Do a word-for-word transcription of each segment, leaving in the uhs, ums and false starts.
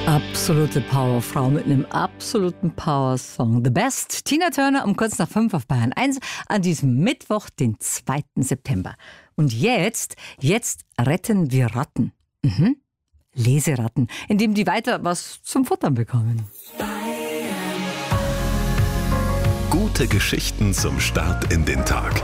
Absolute Powerfrau mit einem absoluten Power-Song. The Best. Tina Turner um kurz nach fünf auf Bayern eins an diesem Mittwoch, den zweiten September. Und jetzt, jetzt retten wir Ratten. Mhm. Leseratten, indem die weiter was zum Futtern bekommen. Gute Geschichten zum Start in den Tag.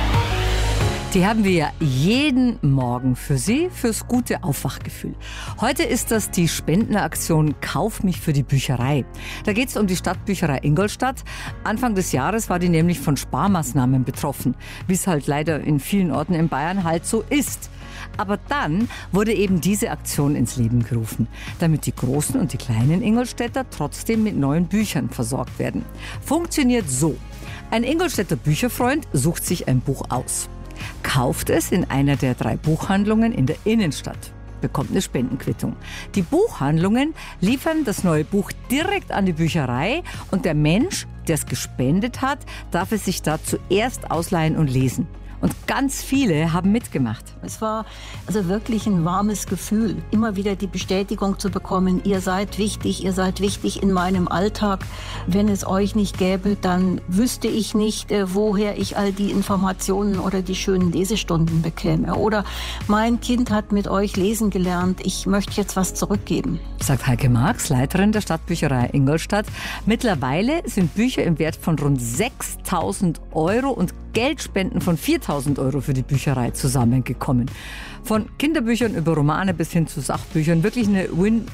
Die haben wir ja jeden Morgen für Sie, fürs gute Aufwachgefühl. Heute ist das die Spendenaktion Kauf mich für die Bücherei. Da geht es um die Stadtbücherei Ingolstadt. Anfang des Jahres war die nämlich von Sparmaßnahmen betroffen, wie es halt leider in vielen Orten in Bayern halt so ist. Aber dann wurde eben diese Aktion ins Leben gerufen, damit die großen und die kleinen Ingolstädter trotzdem mit neuen Büchern versorgt werden. Funktioniert so. Ein Ingolstädter Bücherfreund sucht sich ein Buch aus, kauft es in einer der drei Buchhandlungen in der Innenstadt, bekommt eine Spendenquittung. Die Buchhandlungen liefern das neue Buch direkt an die Bücherei und der Mensch, der es gespendet hat, darf es sich da zuerst ausleihen und lesen. Und ganz viele haben mitgemacht. Es war also wirklich ein warmes Gefühl, immer wieder die Bestätigung zu bekommen, ihr seid wichtig, ihr seid wichtig in meinem Alltag. Wenn es euch nicht gäbe, dann wüsste ich nicht, woher ich all die Informationen oder die schönen Lesestunden bekäme. Oder mein Kind hat mit euch lesen gelernt, ich möchte jetzt was zurückgeben. Sagt Heike Marx, Leiterin der Stadtbücherei Ingolstadt. Mittlerweile sind Bücher im Wert von rund sechstausend Euro und Geldspenden von viertausend Euro für die Bücherei zusammengekommen. Von Kinderbüchern über Romane bis hin zu Sachbüchern. Wirklich eine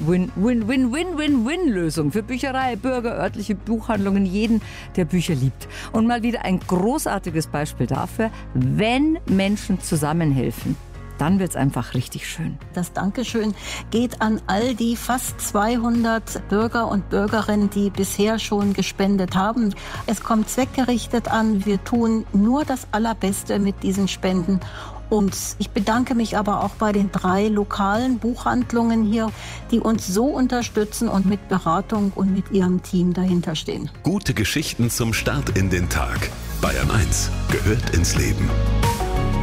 Win-Win-Win-Win-Win-Win-Lösung für Bücherei, Bürger, örtliche Buchhandlungen, jeden, der Bücher liebt. Und mal wieder ein großartiges Beispiel dafür, wenn Menschen zusammenhelfen, dann wird's einfach richtig schön. Das Dankeschön geht an all die fast zweihundert Bürger und Bürgerinnen, die bisher schon gespendet haben. Es kommt zweckgerichtet an. Wir tun nur das Allerbeste mit diesen Spenden. Und ich bedanke mich aber auch bei den drei lokalen Buchhandlungen hier, die uns so unterstützen und mit Beratung und mit ihrem Team dahinter stehen. Gute Geschichten zum Start in den Tag. Bayern eins gehört ins Leben.